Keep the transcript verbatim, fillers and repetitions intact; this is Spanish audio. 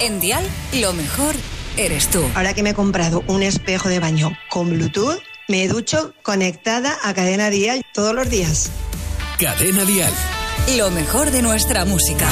En Dial, lo mejor eres tú. Ahora que me he comprado un espejo de baño con Bluetooth, me ducho conectada a Cadena Dial todos los días. Cadena Dial. Lo mejor de nuestra música.